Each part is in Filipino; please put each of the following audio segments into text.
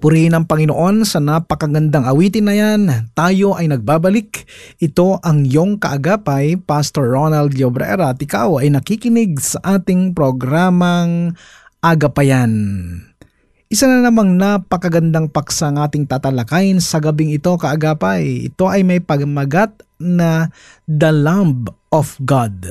Purihin ang Panginoon sa napakagandang awitin na yan. Tayo ay nagbabalik. Ito ang iyong kaagapay, Pastor Ronald Llobrera, at ikaw ay nakikinig sa ating programang Agapayan. Isa na namang napakagandang paksa ng ating tatalakayin sa gabing ito, kaagapay. Ito ay may pagmagat na The Lamb of God.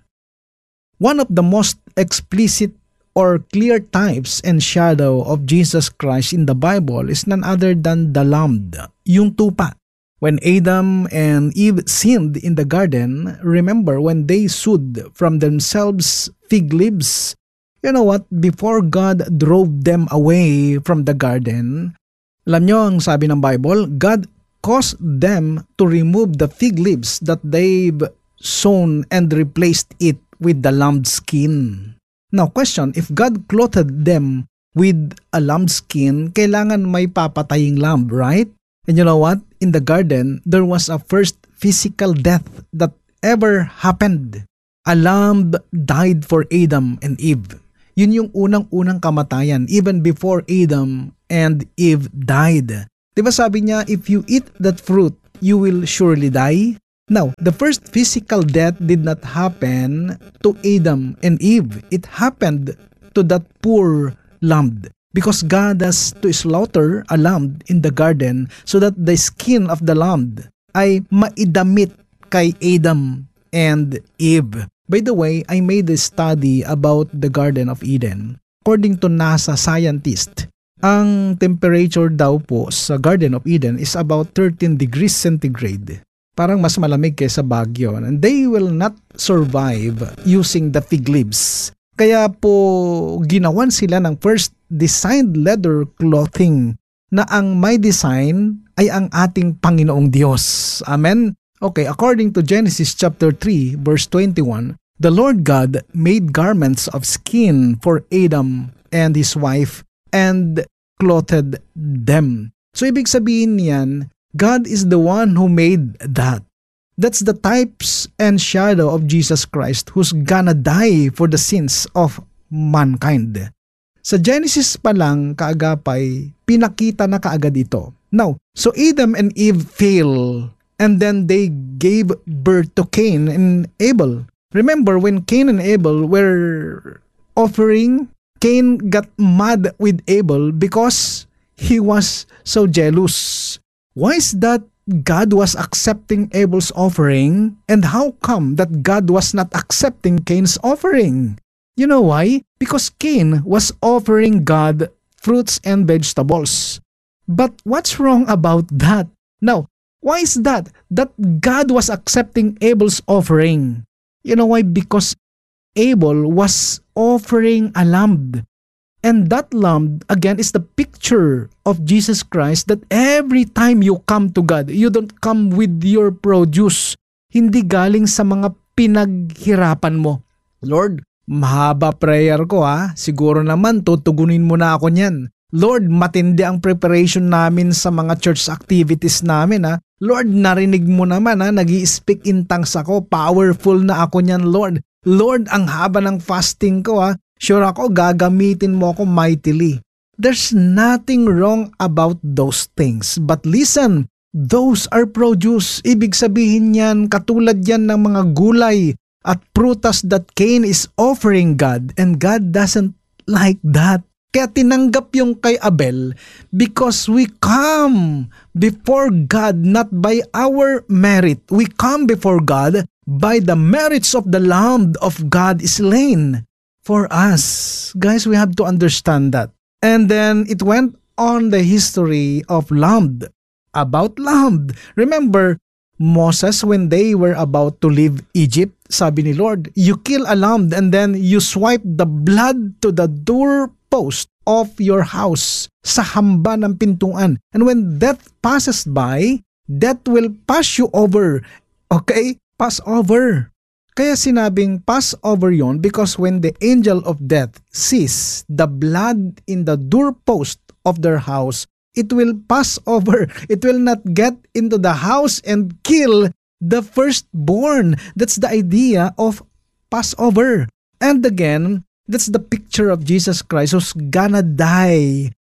One of the most explicit or clear types and shadow of Jesus Christ in the Bible is none other than the lamb, yung tupa. When Adam and Eve sinned in the garden, remember when they sewed from themselves fig leaves? You know what? Before God drove them away from the garden, alam nyo ang sabi ng Bible, God caused them to remove the fig leaves that they've sewn and replaced it with the lamb skin. Now question, if God clothed them with a lamb skin, kailangan may papataying lamb, right? And you know what? In the garden, there was a first physical death that ever happened. A lamb died for Adam and Eve. Yun yung unang-unang kamatayan, even before Adam and Eve died. Diba sabi niya, if you eat that fruit, you will surely die? Now, the first physical death did not happen to Adam and Eve. It happened to that poor lamb. Because God has to slaughter a lamb in the garden so that the skin of the lamb ay maidamit kay Adam and Eve. By the way, I made a study about the Garden of Eden. According to NASA scientist, ang temperature daw po sa Garden of Eden is about 13 degrees centigrade. Parang mas malamig kaysa Baguio. And they will not survive using the fig leaves. Kaya po ginawan sila ng first designed leather clothing na ang may design ay ang ating Panginoong Diyos. Amen? Okay, according to Genesis chapter 3 verse 21, the Lord God made garments of skin for Adam and his wife and clothed them. So ibig sabihin niyan, God is the one who made that. That's the types and shadow of Jesus Christ who's gonna die for the sins of mankind. Sa Genesis pa lang, kaagapay, pinakita na kaagad ito. Now, so Adam and Eve fell and then they gave birth to Cain and Abel. Remember when Cain and Abel were offering, Cain got mad with Abel because he was so jealous. Why is that God was accepting Abel's offering, and how come that God was not accepting Cain's offering? You know why? Because Cain was offering God fruits and vegetables. But what's wrong about that? Now, why is that? That God was accepting Abel's offering. You know why? Because Abel was offering a lamb. And that lamb, again, is the picture of Jesus Christ that every time you come to God, you don't come with your produce. Hindi galing sa mga pinaghirapan mo. Lord, mahaba prayer ko ha. Siguro naman tutugunin mo na ako niyan. Lord, matindi ang preparation namin sa mga church activities namin ha. Lord, narinig mo naman ha. Nag-i-speak in tongues ako. Powerful na ako niyan, Lord. Lord, ang haba ng fasting ko ha. Sure ako, gagamitin mo ako mightily. There's nothing wrong about those things. But listen, those are produce. Ibig sabihin yan, katulad yan ng mga gulay at prutas that Cain is offering God. And God doesn't like that. Kaya tinanggap yung kay Abel because we come before God not by our merit. We come before God by the merits of the Lamb of God slain. For us, guys, we have to understand that. And then it went on the history of lamb. About lamb. Remember, Moses, when they were about to leave Egypt, sabi ni Lord, you kill a lamb and then you swipe the blood to the doorpost of your house, sa hamba ng pintuan. And when death passes by, death will pass you over. Okay? Pass over. Kaya sinabing Passover yon because when the angel of death sees the blood in the doorpost of their house, it will pass over. It will not get into the house and kill the firstborn. That's the idea of Passover. And again, that's the picture of Jesus Christ who's gonna die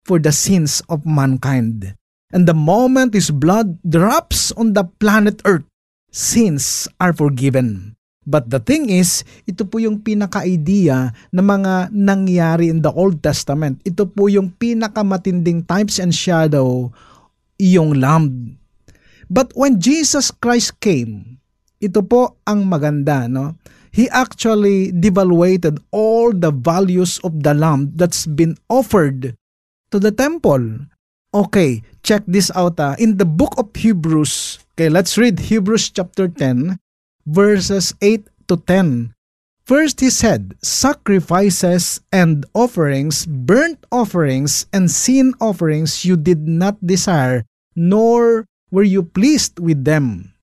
for the sins of mankind. And the moment His blood drops on the planet Earth, sins are forgiven. But the thing is, ito po yung pinaka-idea na mga nangyari in the Old Testament. Ito po yung pinakamatinding types and shadow, yung Lamb. But when Jesus Christ came, ito po ang maganda, no? He actually devaluated all the values of the lamb that's been offered to the temple. Okay, check this out. In the book of Hebrews, okay, let's read Hebrews chapter 10, verses 8 to 10. First he said, sacrifices and offerings, burnt offerings, and sin offerings you did not desire, nor were you pleased with them,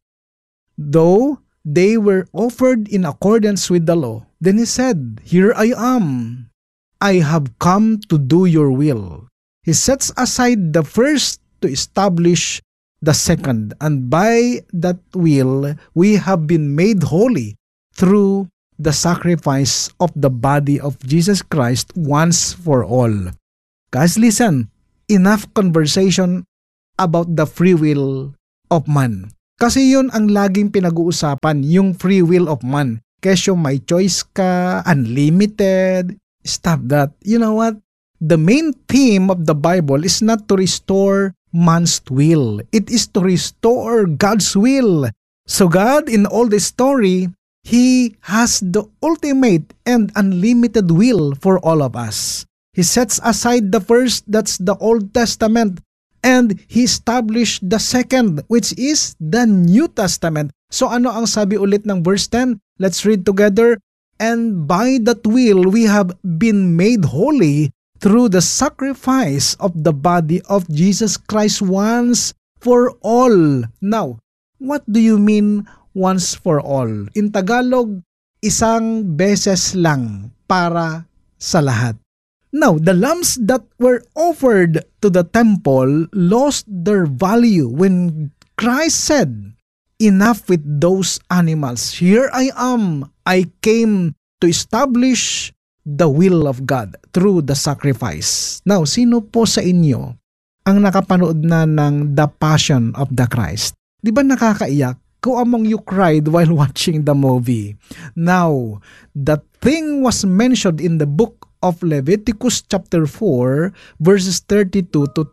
though they were offered in accordance with the law. Then he said, here I am. I have come to do your will. He sets aside the first to establish the second, and by that will we have been made holy through the sacrifice of the body of Jesus Christ once for all. Guys, listen, enough conversation about the free will of man. Kasi yun ang laging pinag-uusapan, yung free will of man. Kesyo may choice ka, unlimited, stop that. You know what? The main theme of the Bible is not to restore man's will. It is to restore God's will. So God, in all this story, He has the ultimate and unlimited will for all of us. He sets aside the first, that's the Old Testament, and He established the second, which is the New Testament. So ano ang sabi ulit ng verse 10? Let's read together. And by that will, we have been made holy through the sacrifice of the body of Jesus Christ once for all. Now, what do you mean once for all? In Tagalog, isang beses lang para sa lahat. Now, the lambs that were offered to the temple lost their value when Christ said, enough with those animals. Here I am. I came to establish the will of God through the sacrifice. Now, sino po sa inyo ang nakapanood na ng The Passion of the Christ? Di ba nakakaiyak? Who among you cried while watching the movie? Now, that thing was mentioned in the book of Leviticus chapter 4, verses 32 to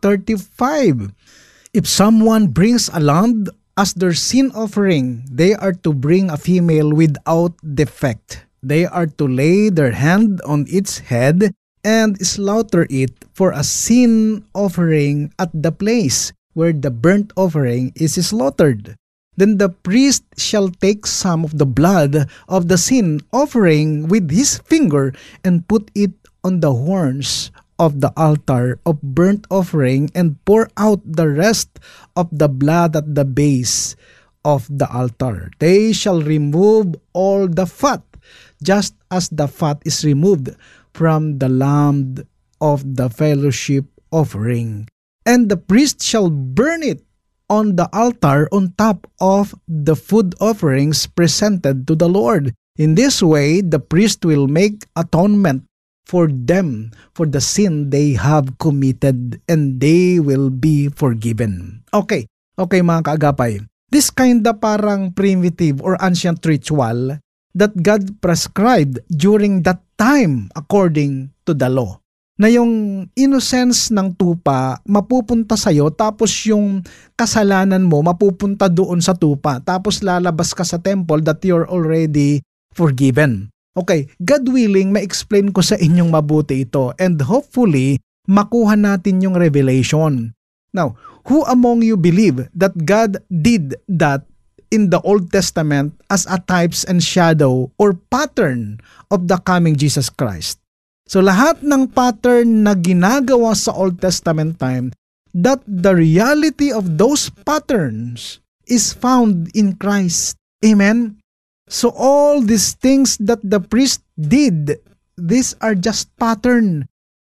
35. If someone brings a lamb as their sin offering, they are to bring a female without defect. They are to lay their hand on its head and slaughter it for a sin offering at the place where the burnt offering is slaughtered. Then the priest shall take some of the blood of the sin offering with his finger and put it on the horns of the altar of burnt offering and pour out the rest of the blood at the base of the altar. They shall remove all the fat, just as the fat is removed from the lamb of the fellowship offering. And the priest shall burn it on the altar on top of the food offerings presented to the Lord. In this way, the priest will make atonement for them for the sin they have committed, and they will be forgiven. Okay mga kaagapay. This kinda parang primitive or ancient ritual that God prescribed during that time according to the law. Na yung innocence ng tupa mapupunta sa'yo, tapos yung kasalanan mo mapupunta doon sa tupa, tapos lalabas ka sa temple that you're already forgiven. Okay, God willing, ma-explain ko sa inyong mabuti ito, and hopefully makuha natin yung revelation. Now, who among you believe that God did that in the Old Testament as a types and shadow or pattern of the coming Jesus Christ? So lahat ng pattern na ginagawa sa Old Testament time, that the reality of those patterns is found in Christ. Amen? So all these things that the priest did, these are just pattern.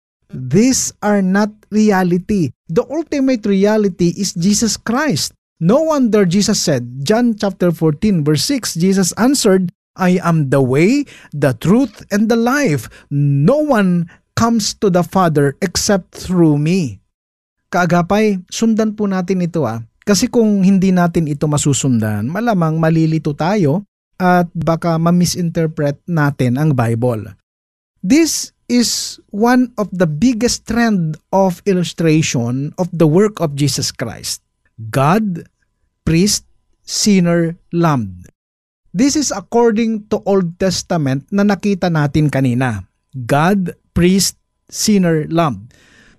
These are not reality. The ultimate reality is Jesus Christ. No wonder Jesus said, John chapter 14 verse 6, Jesus answered, I am the way, the truth, and the life. No one comes to the Father except through me. Kaagapay, sundan po natin ito Kasi kung hindi natin ito masusundan, malamang malilito tayo at baka ma-misinterpret natin ang Bible. This is one of the biggest trend of illustration of the work of Jesus Christ. God, priest, sinner, lamb. This is according to Old Testament na nakita natin kanina. God, priest, sinner, lamb.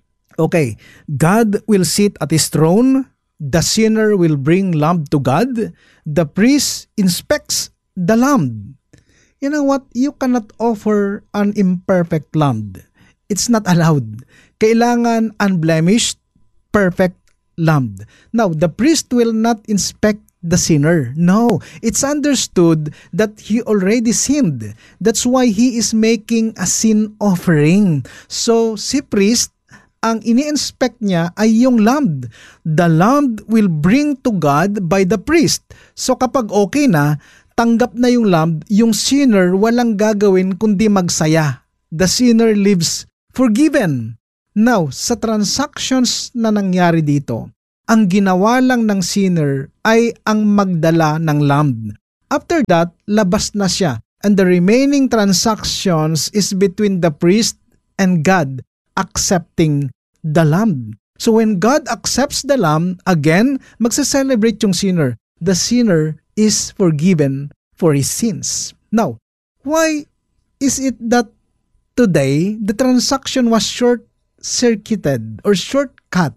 Okay, God will sit at His throne. The sinner will bring lamb to God. The priest inspects the lamb. You know what? You cannot offer an imperfect lamb. It's not allowed. Kailangan unblemished, perfect lamb. Now, the priest will not inspect the sinner. No, it's understood that he already sinned. That's why he is making a sin offering. So, si priest, ang ini-inspect niya ay yung lamb. The lamb will bring to God by the priest. So, kapag okay na, tanggap na yung lamb, yung sinner walang gagawin kundi magsaya. The sinner lives forgiven. Now, sa transactions na nangyari dito, ang ginawa lang ng sinner ay ang magdala ng lamb. After that, labas na siya. And the remaining transactions is between the priest and God accepting the lamb. So when God accepts the lamb, again, magsa-celebrate yung sinner. The sinner is forgiven for his sins. Now, why is it that today the transaction was short-circuited or shortcut?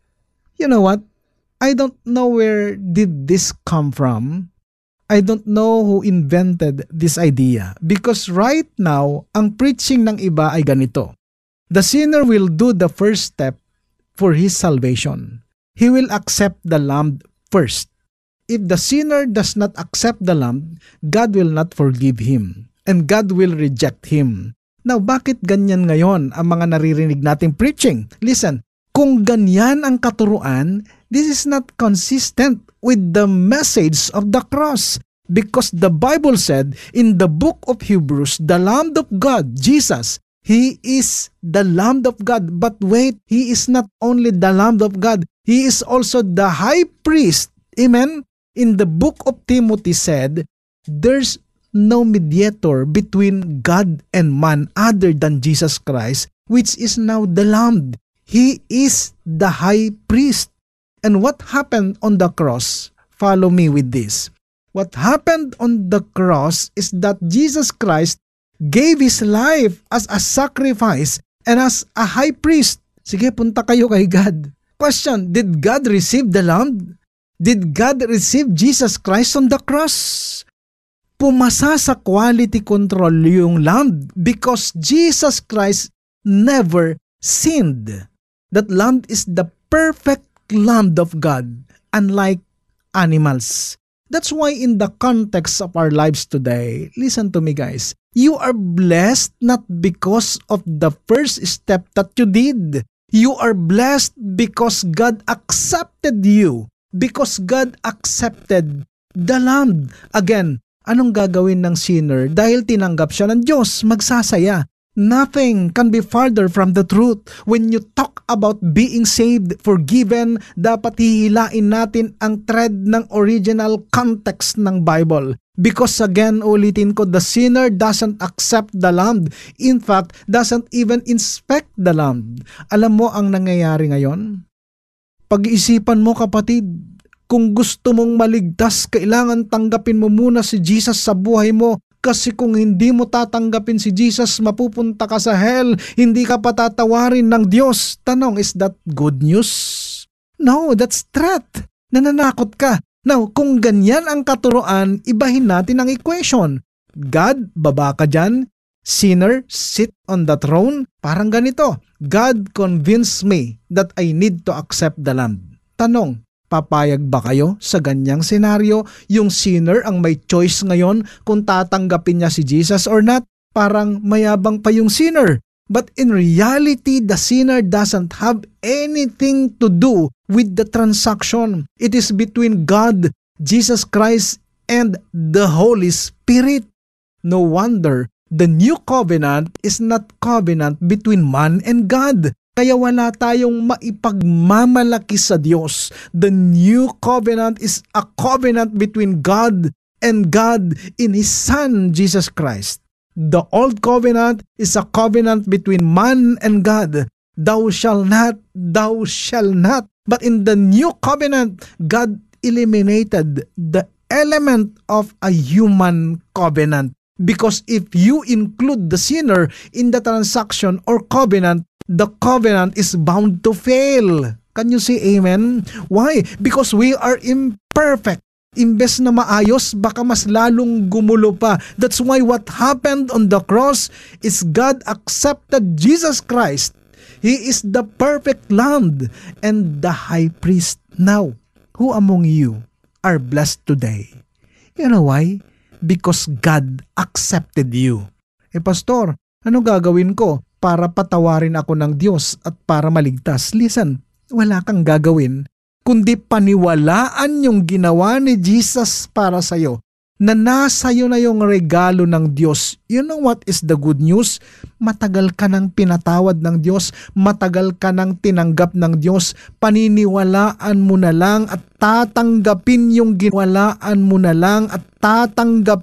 You know what? I don't know where did this come from. I don't know who invented this idea. Because right now, ang preaching ng iba ay ganito. The sinner will do the first step for his salvation. He will accept the lamb first. If the sinner does not accept the lamb, God will not forgive him. And God will reject him. Now, bakit ganyan ngayon ang mga naririnig nating preaching? Listen, kung ganyan ang katuruan, this is not consistent with the message of the cross. Because the Bible said in the book of Hebrews, the Lamb of God, Jesus, He is the Lamb of God. But wait, He is not only the Lamb of God, He is also the High Priest. Amen? In the book of Timothy said, there's no mediator between God and man other than Jesus Christ, which is now the Lamb. He is the High Priest. And what happened on the cross? Follow me with this. What happened on the cross is that Jesus Christ gave His life as a sacrifice and as a high priest. Sige, punta kayo kay God. Question, did God receive the Lamb? Did God receive Jesus Christ on the cross? Pumasa sa quality control yung Lamb because Jesus Christ never sinned. That Lamb is the perfect Lamb of God, unlike animals. That's why in the context of our lives today, listen to me guys, you are blessed not because of the first step that you did. You are blessed because God accepted you. Because God accepted the Lamb. Again, anong gagawin ng sinner? Dahil tinanggap siya ng Diyos, magsasaya. Nothing can be farther from the truth. When you talk about being saved, forgiven, dapat hihilain natin ang thread ng original context ng Bible. Because again, ulitin ko, the sinner doesn't accept the Lamb. In fact, doesn't even inspect the Lamb. Alam mo ang nangyayari ngayon? Pag-iisipan mo kapatid, kung gusto mong maligtas, kailangan tanggapin mo muna si Jesus sa buhay mo. Kasi kung hindi mo tatanggapin si Jesus, mapupunta ka sa hell. Hindi ka patatawarin ng Diyos. Tanong, is that good news? No, that's threat. Nananakot ka. Now, kung ganyan ang katuruan, ibahin natin ang equation. God, baba ka dyan. Sinner, sit on the throne. Parang ganito. God convinced me that I need to accept the Lamb. Tanong, papayag ba kayo sa ganyang senaryo? Yung sinner ang may choice ngayon kung tatanggapin niya si Jesus or not? Parang mayabang pa yung sinner. But in reality, the sinner doesn't have anything to do with the transaction. It is between God, Jesus Christ, and the Holy Spirit. No wonder The new covenant is not covenant between man and God. Kaya wala tayong maipagmamalaki sa Diyos. The new covenant is a covenant between God and God in His Son, Jesus Christ. The old covenant is a covenant between man and God. Thou shalt not, thou shalt not. But in the new covenant, God eliminated the element of a human covenant. Because if you include the sinner in the transaction or covenant, the covenant is bound to fail. Can you say amen? Why? Because we are imperfect. Imbes na maayos, baka mas lalong gumulo pa. That's why what happened on the cross is God accepted Jesus Christ. He is the perfect Lamb and the high priest. Now, who among you are blessed today? You know why? Because God accepted you. Pastor, ano gagawin ko para patawarin ako ng Diyos at para maligtas? Listen, wala kang gagawin kundi paniwalaan yung ginawa ni Jesus para sa'yo, na nasa iyo na yung regalo ng Diyos. You know what is the good news? Matagal ka nang pinatawad ng Diyos, matagal ka nang tinanggap ng Diyos, paniniwalaan mo na lang at tatanggapin yung ginawalaan mo na lang at tatanggapin